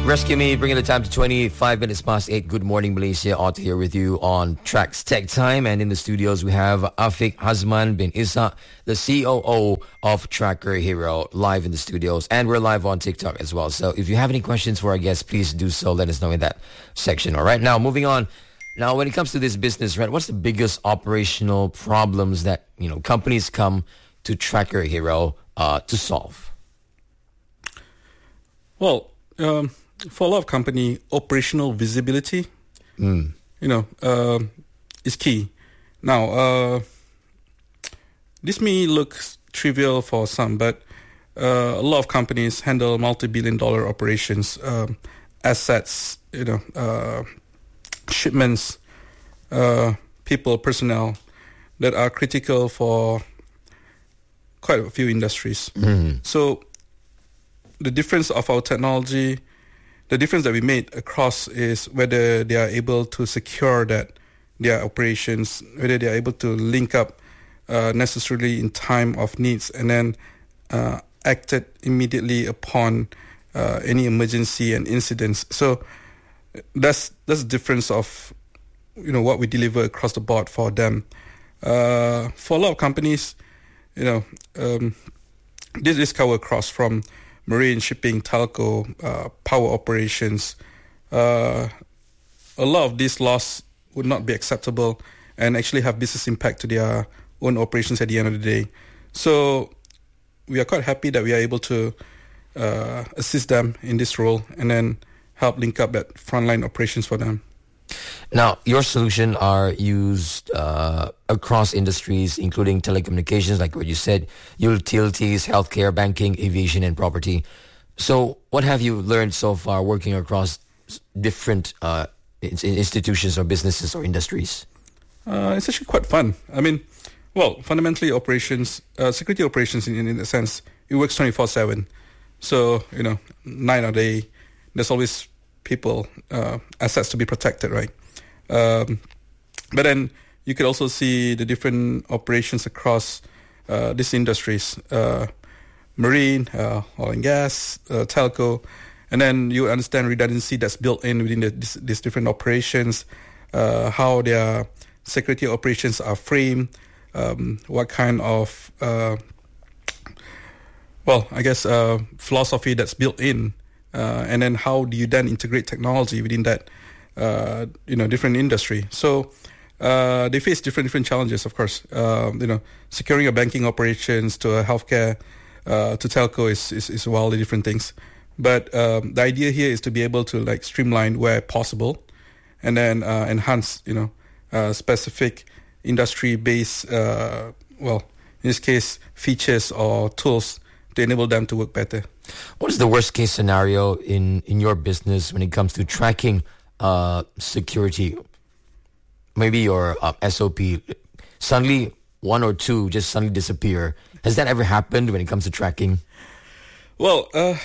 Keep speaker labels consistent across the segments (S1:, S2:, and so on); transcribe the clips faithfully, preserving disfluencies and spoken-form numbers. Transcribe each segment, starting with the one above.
S1: Rescue Me, bringing the time to twenty-five minutes past eight. Good morning, Malaysia. Otto here with you on Tracks Tech Time. And in the studios, we have Afiq Hazman bin Isa, the C O O of Tracker Hero, live in the studios. And we're live on TikTok as well. So if you have any questions for our guests, please do so. Let us know in that section. All right, now moving on. Now, when it comes to this business, right, what's the biggest operational problems that, you know, companies come to Tracker Hero uh, to solve?
S2: Well, um, for a lot of company, operational visibility, mm. you know, uh, is key. Now, uh, this may look trivial for some, but uh, a lot of companies handle multi-billion dollar operations, um, assets, you know, uh, shipments, uh, people, personnel that are critical for quite a few industries. Mm. So the difference of our technology, the difference that we made across is whether they are able to secure that their operations, whether they are able to link up uh, necessarily in time of needs and then uh, acted immediately upon uh, any emergency and incidents. So that's that's the difference of, you know, what we deliver across the board for them. Uh, for a lot of companies, you know, um, this is covered across from marine, shipping, telco, uh, power operations. Uh, a lot of these loss would not be acceptable and actually have business impact to their own operations at the end of the day. So we are quite happy that we are able to uh, assist them in this role and then help link up that frontline operations for them.
S1: Now, your solution are used uh, across industries, including telecommunications, like what you said, utilities, healthcare, banking, aviation, and property. So what have you learned so far working across different uh, institutions or businesses or industries?
S2: Uh, it's actually quite fun. I mean, well, fundamentally operations, uh, security operations in, in a sense, it works twenty-four seven. So, you know, night or day, there's always people, uh, assets to be protected, right? Um, but then you could also see the different operations across uh, these industries, uh, marine, uh, oil and gas, uh, telco, and then you understand redundancy that's built in within the, this, these different operations, uh, how their security operations are framed, um, what kind of, uh, well, I guess, uh, philosophy that's built in. Uh, and then how do you then integrate technology within that, uh, you know, different industry? So uh, they face different different challenges, of course. Uh, you know, securing a banking operations to a healthcare uh, to telco is, is is wildly different things. But um, the idea here is to be able to like streamline where possible, and then uh, enhance, you know, uh, specific industry-based, uh, well, in this case, features or tools to enable them to work better.
S1: What is the worst case scenario in, in your business when it comes to tracking uh, security? Maybe your uh, S O P, suddenly one or two just suddenly disappear. Has that ever happened when it comes to tracking?
S2: Well, uh,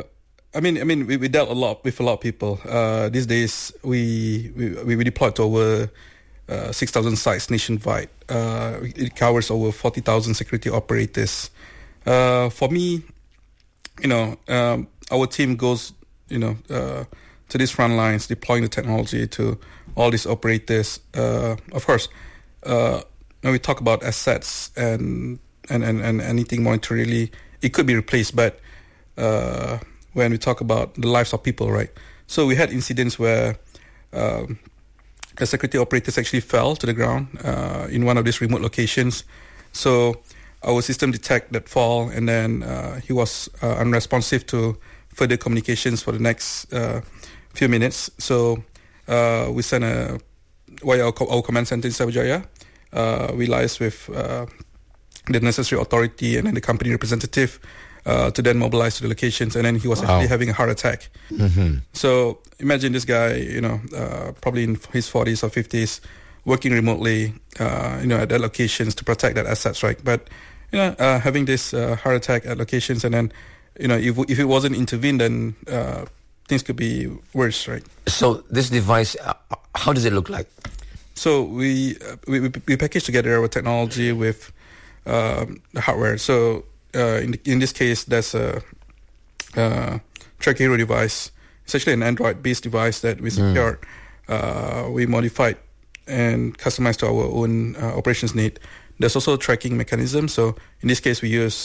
S2: I mean, I mean, we, we dealt a lot with a lot of people. Uh, these days, we we, we deployed to over uh, six thousand sites nationwide. Uh, it covers over forty thousand security operators. Uh, for me, you know, um, our team goes, you know, uh, to these front lines, deploying the technology to all these operators. Uh, of course, uh, when we talk about assets and and, and, and anything monetarily, it could be replaced. But uh, when we talk about the lives of people, right? So we had incidents where um, the security operators actually fell to the ground uh, in one of these remote locations. So our system detect that fall, and then uh, he was uh, unresponsive to further communications for the next uh, few minutes. So uh, we sent a via our, our command center in Cyberjaya. Uh, we liaised with uh, the necessary authority and then the company representative uh, to then mobilize to the locations, and then he was wow. actually having a heart attack. Mm-hmm. So imagine this guy, you know, uh, probably in his forties or fifties, working remotely, uh, you know, at that locations to protect that assets, right? But you know, uh, having this uh, heart attack at locations, and then, you know, if if it wasn't intervened, then uh, things could be worse, right?
S1: So this device, uh, how does it look like?
S2: So we uh, we, we package together our technology with uh, the hardware. So uh, in in this case, there's a uh, Tracker Hero device. It's actually an Android-based device that we secured, mm. uh, we modified and customized to our own uh, operations need. There's also a tracking mechanism. So in this case, we use